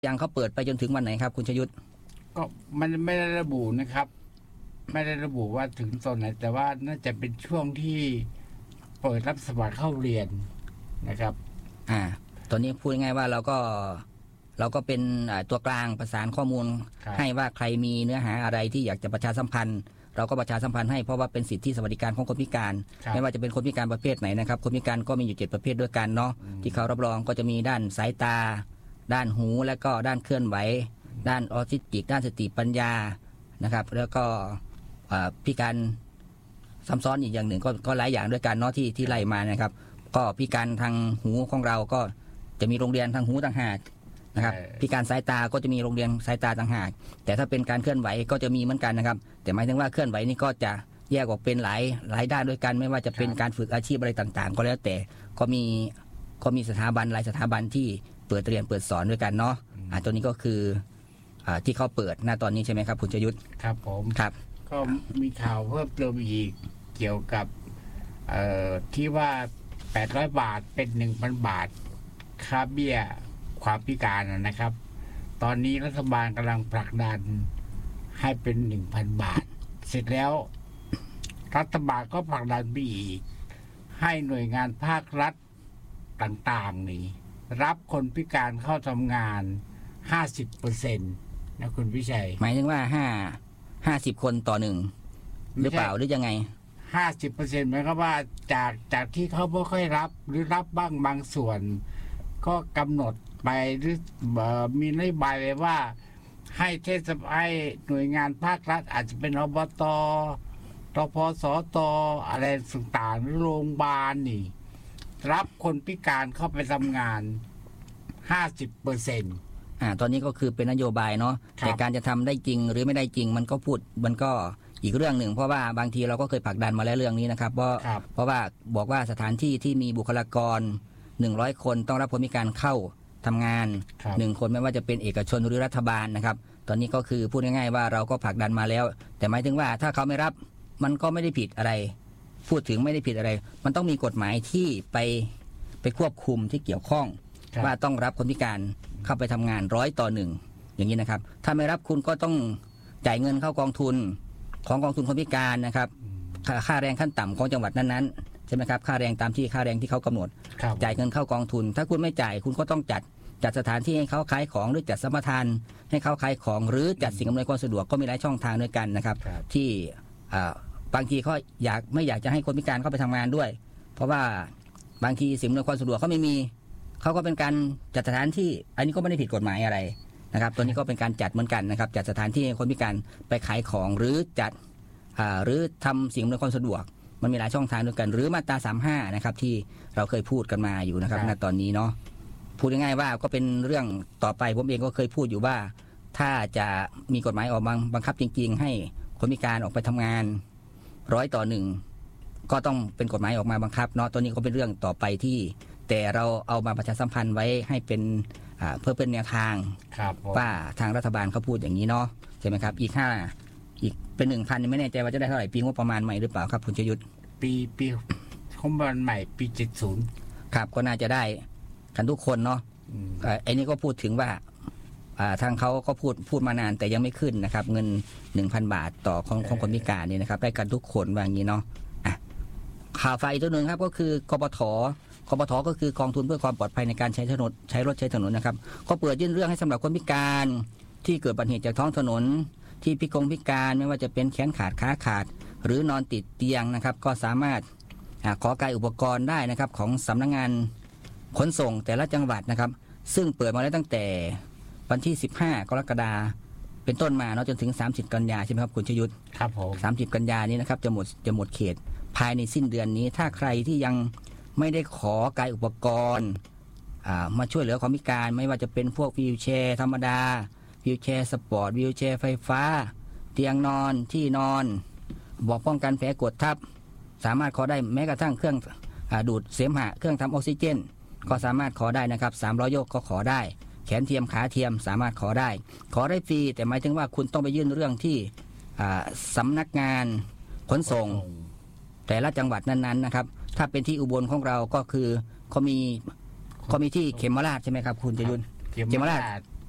ยังเขาเปิดไปจนถึงวันไหนครับคุณชยุทธก็มันไม่ได้ระบุนะครับ ไม่ได้ระบุว่าถึงตอนไหนแต่ว่าน่าจะเป็นช่วงที่เปิดรับสมัครเข้าเรียนนะครับตอนนี้พูดง่ายๆว่าเราก็เป็นตัวกลางประสานข้อมูลให้ว่าใครมีเนื้อหาอะไรที่อยากจะประชาสัมพันธ์เราก็ประชาสัมพันธ์ให้เพราะว่าเป็นสิทธิสวัสดิการของคนพิการไม่ว่าจะเป็นคนพิการประเภทไหนนะครับคนพิการก็มีอยู่7ประเภทด้วยกันเนาะที่เขารับรองก็จะมีด้านสายตาด้านหูและก็ด้านเคลื่อนไหวด้านออทิสติกด้านสติปัญญานะครับแล้วก็พิการซ้ำซ้อนอีกอย่างหนึ่งก็หลายอย่างด้วยกันเนาะที่ไล่มานะครับก็พิการทางหูของเราก็จะมีโรงเรียนทางหูต่างหากนะครับพิการสายตาก็จะมีโรงเรียนสายตาต่างหากแต่ถ้าเป็นการเคลื่อนไหวก็จะมีเหมือนกันนะครับแต่หมายถึงว่าเคลื่อนไหวนี่ก็จะแยกออกเป็นหลายด้านด้วยกันไม่ว่าจะเป็นการฝึกอาชีพอะไรต่างๆก็แล้วแต่ก็มีสถาบันหลายสถาบันที่เปิดเรียนเปิดสอนด้วยกันเนาะตัวนี้ก็คือที่เขาเปิดหน้าตอนนี้ใช่ไหมครับคุณชยุทธครับผมครับก็มีข่าวเพิ่มเติมอีกเกี่ยวกับที่ว่า800 บาทเป็น 1,000 บาทค่าเบี้ยความพิการนะครับตอนนี้รัฐบาลกำลังผลักดันให้เป็น 1,000 บาทเสร็จแล้วรัฐบาลก็ผลักดันไปอีกให้หน่วยงานภาครัฐต่างๆนี่รับคนพิการเข้าทำงาน 50% นะคุณวิชัยหมายถึงว่า50 คนต่อหนึ่งหรือเปล่าหรือยังไง 50% หมายความว่าจากที่เขาไม่ค่อยรับหรือรับบ้างบางส่วนก็กำหนดไปหรือมีนโยบายไว้ว่าให้หน่วยงานภาครัฐอาจจะเป็นอบต.ตพ.สต.อะไรต่างๆหรือโรงพยาบาลนี่รับคนพิการเข้าไปทำงาน 50% ตอนนี้ก็คือเป็นนโยบายเนาะแต่การจะทำได้จริงหรือไม่ได้จริงมันก็อีกเรื่องหนึ่งเพราะว่าบางทีเราก็เคยผลักดันมาแล้วเรื่องนี้นะครับเพราะว่าบอกว่าสถานที่ที่มีบุคลากร100 คนต้องรับคนพิการเข้าทำงาน1 คนไม่ว่าจะเป็นเอกชนหรือรัฐบาลนะครับตอนนี้ก็คือพูดง่ายๆว่าเราก็ผลักดันมาแล้วแต่หมายถึงว่าถ้าเขาไม่รับมันก็ไม่ได้ผิดอะไรพูดถึงไม่ได้ผิดอะไรมันต้องมีกฎหมายที่ไปควบคุมที่เกี่ยวข้องว่าต้องรับคนพิการเข้าไปทำงาน100 ต่อ 1อย่างนี้นะครับถ้าไม่รับคุณก็ต้องจ่ายเงินเข้ากองทุนของกองทุนคนพิการนะครับค่าแรงขั้นต่ำของจังหวัดนั้นๆใช่ไหมครับค่าแรงตามที่ค่าแรงที่เขากำหนดจ่ายเงินเข้ากองทุนถ้าคุณไม่จ่ายคุณก็ต้องจัดสถานที่ให้เขาขายของหรือจัดสัมปทานให้เขาขายของหรือจัดสิ่งอำนวยความสะดวกก็มีหลายช่องทางด้วยกันนะครับที่บางทีเขาไม่อยากจะให้คนพิการเข้าไปทำงานด้วยเพราะว่าบางทีสิ่งอำนวยความสะดวกเขาไม่มีเขาก็เป็นการจัดสถานที่อันนี้ก็ไม่ได้ผิดกฎหมายอะไรนะครับตัวนี้ก็เป็นการจัดเหมือนกันนะครับจัดสถานที่ให้คนพิการไปขายของหรือจัดหรือทำสิ่งอำนวยความสะดวกมันมีหลายช่องทางด้วยกันหรือมาตรา35นะครับที่เราเคยพูดกันมาอยู่นะครับณตอนนี้เนาะพูดง่ายๆว่าก็เป็นเรื่องต่อไปผมเองก็เคยพูดอยู่ว่าถ้าจะมีกฎหมายออกมาบังคับจริงๆให้คนพิการออกไปทำงาน100 ต่อ 1ก็ต้องเป็นกฎหมายออกมาบังคับเนาะตัวนี้ก็เป็นเรื่องต่อไปที่แต่เราเอามาประชาสัมพันธ์ไว้ให้เป็นเพื่อเป็นแนวทางว่าทางรัฐบาลเขาพูดอย่างนี้เนาะใช่ไหมครับอีกเป็น 1,000ไม่แน่ใจว่าจะได้เท่าไหร่ปีงบประมาณใหม่หรือเปล่าครับคุณชยุทธปีงบประมาณใหม่ปี70 ครับก็น่าจะได้กันทุกคนเนาะไอ้นี่ก็พูดถึงว่าทางเขาก็พูดมานานแต่ยังไม่ขึ้นนะครับเงิน 1,000 บาทต่อของคนพิการนี่นะครับได้กันทุกคนว่าอย่างนี้เนาะข่าวไฟตัวหนึ่งครับก็คือกปทก็คือกองทุนเพื่อความปลอดภัยในการใช้รถใช้ถนนนะครับก็เปิดยื่นเรื่องให้สำหรับคนพิการที่เกิดอุบัติเหตุจากท้องถนนที่พิการไม่ว่าจะเป็นแขนขาดขาขาดหรือนอนติดเตียงนะครับก็สามารถขอกายอุปกรณ์ได้นะครับของสำนักงานขนส่งแต่ละจังหวัดนะครับซึ่งเปิดมาแล้วตั้งแต่วันที่15 กรกฎาคมเป็นต้นมาเนาะจนถึง30 กันยาใช่ไหมครับคุณชยุทธครับผม 30 กันยานี้นะครับจะหมดเขตภายในสิ้นเดือนนี้ถ้าใครที่ยังไม่ได้ขอกายอุปกรณ์มาช่วยเหลือความพิการไม่ว่าจะเป็นพวกวีลแชร์ธรรมดาวีลแชร์สปอร์ตวีลแชร์ไฟฟ้าเตียงนอนที่นอนบอกป้องกันแผลกดทับสามารถขอได้แม้กระทั่งเครื่องดูดเสมหะเครื่องทำออกซิเจนก็สามารถขอได้นะครับ300 โยกก็ขอได้แขนเทียมขาเทียมสามารถขอได้ฟรีแต่หมายถึงว่าคุณต้องไปยื่นเรื่องที่สำนักงานขนส่งแต่ละจังหวัดนั้นๆนะครับถ้าเป็นที่อุบลของเราก็คือเขามีที่เขมราชใช่ไหมครับคุณชยุทธเขมราช